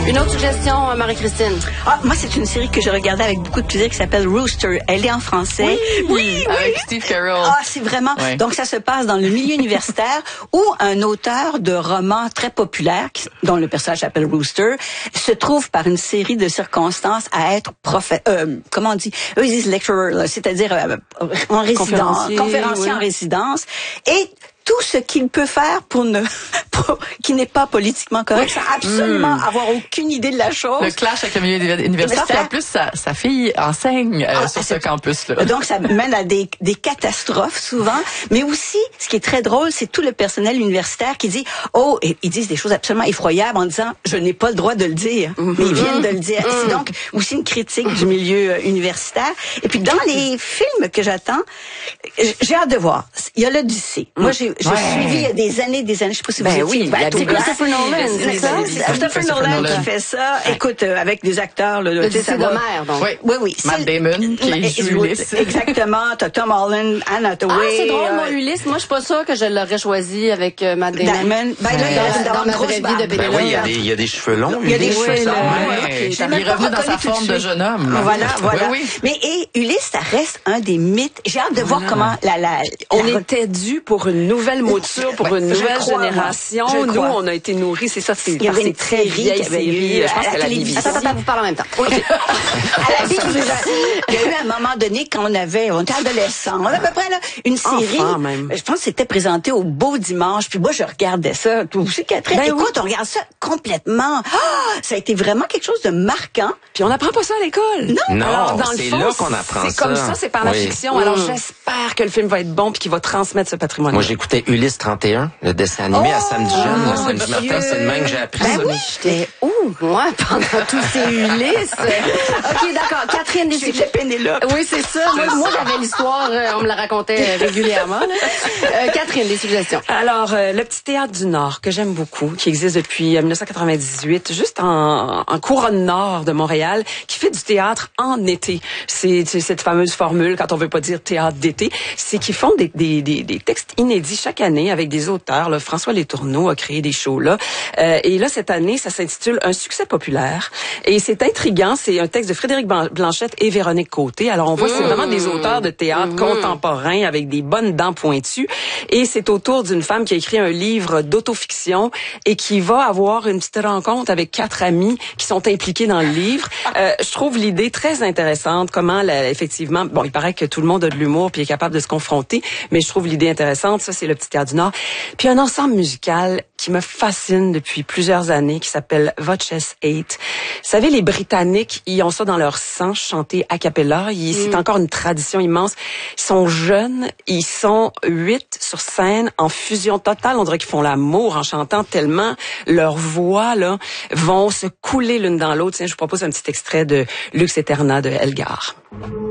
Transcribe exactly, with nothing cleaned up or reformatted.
Une autre suggestion, Marie-Christine? Ah, moi, c'est une série que je regardais avec beaucoup de plaisir qui s'appelle Rooster. Elle est en français. Oui, oui, oui. Avec Steve Carell. Ah, c'est vraiment... Oui. Donc, ça se passe dans le milieu universitaire où un auteur de romans très populaire, qui, dont le personnage s'appelle Rooster, se trouve par une série de circonstances à être prophète... Euh, comment on dit? Eux, ils disent lecturer, là, c'est-à-dire euh, en résidence, conférencier, conférencier oui. en résidence. Et tout ce qu'il peut faire pour ne, pour, qui n'est pas politiquement correct, sans absolument mm. avoir aucune idée de la chose. Le clash avec le milieu universitaire. Puis en plus, sa, sa fille enseigne euh, ah, sur ce campus-là. Donc, ça mène à des, des catastrophes souvent. Mais aussi, ce qui est très drôle, c'est tout le personnel universitaire qui dit, oh, et ils disent des choses absolument effroyables en disant, je n'ai pas le droit de le dire. Mm-hmm. Mais ils viennent de le dire. Mm-hmm. C'est donc aussi une critique du milieu universitaire. Et puis, dans les films que j'attends, j'ai hâte de voir. Il y a l'Odyssée. Mm. Moi, j'ai J'ai ouais. suivi il y a des années, des années, je sais pas si vous ben étiez... oui, ben oui, Christopher Nolan, c'est ça? Christopher Nolan qui fait ça. Ouais. Écoute, euh, avec des acteurs... Là, c'est d'Homère, donc. Oui, oui. oui Matt Damon, qui joue Ulysse. Exactement. T'as Tom Holland, Anne Hathaway. Ah, c'est drôle, moi, Ulysse. Moi, je suis pas sûre que je l'aurais choisi avec euh, Matt Damon. Damon. Ben là, il dans, dans, dans ma vraie vie de Ben oui, il y a des, il y a des cheveux longs. Il y a des cheveux longs. Il est revenu dans sa forme de jeune homme. Voilà, voilà. Mais et Ulysse, ça reste un des mythes. J'ai hâte de voir comment la... On était dû pour une nouvelle mouture, pour une nouvelle crois, génération. Nous, crois. on a été nourris, c'est ça, c'est il y avait une très vieille série. Je pense que c'est la télévision. Attends, attends, vous parlez en même temps. Oui. À la télévision, il y a eu un moment donné quand on avait, on était adolescents, on avait à peu près là, une série. Enfant, même. Je pense que c'était présenté au Beau Dimanche. Puis moi, je regardais ça. Toi aussi, Catherine. Ben écoute, oui. on regarde ça complètement. Oh, ça a été vraiment quelque chose de marquant. Puis on n'apprend pas ça à l'école. Non. Non, Alors, dans c'est le fond, là qu'on apprend ça. C'est comme ça, c'est par la oui. fiction. Alors mmh. j'espère que le film va être bon puis qu'il va transmettre ce patrimoine. Moi, j'écoutais Ulysse trente et un, le dessin animé oh, à samedi jeune, le samedi matin, c'est de même que j'ai appris ben ça. Oui, j'étais où, moi, pendant tous ces Ulysses? OK, d'accord. Catherine, des suggestions. Pénélope. Oui, c'est ça. Moi, moi j'avais l'histoire, euh, on me la racontait régulièrement. Euh, Catherine, des suggestions. Alors, euh, le Petit Théâtre du Nord, que j'aime beaucoup, qui existe depuis euh, dix-neuf cent quatre-vingt-dix-huit, juste en, en couronne nord de Montréal, qui fait du théâtre en été. C'est, c'est cette fameuse formule, quand on veut pas dire théâtre d'été, c'est qu'ils font des, des, des, des textes inédits chaque année avec des auteurs. Là, François Letourneau a créé des shows là. Euh, et là, cette année, ça s'intitule Un succès populaire. Et c'est intriguant. C'est un texte de Frédéric Blanchette et Véronique Côté. Alors, on voit, mmh. c'est vraiment des auteurs de théâtre mmh. contemporains avec des bonnes dents pointues. Et c'est autour d'une femme qui a écrit un livre d'autofiction et qui va avoir une petite rencontre avec quatre amis qui sont impliqués dans le livre. Euh, je trouve l'idée très intéressante. Comment, là, effectivement, bon, il paraît que tout le monde a de l'humour puis est capable de se confronter, mais je trouve l'idée intéressante. Ça, c'est le Petit Théâtre du Nord. Puis un ensemble musical qui me fascine depuis plusieurs années, qui s'appelle Voices eight. Vous savez, les Britanniques, ils ont ça dans leur sang, chanter a cappella. Ils, mm. C'est encore une tradition immense. Ils sont jeunes, ils sont huit sur scène, en fusion totale. On dirait qu'ils font l'amour en chantant tellement leurs voix là vont se couler l'une dans l'autre. Tiens, je vous propose un petit extrait de Lux Eterna de Elgar.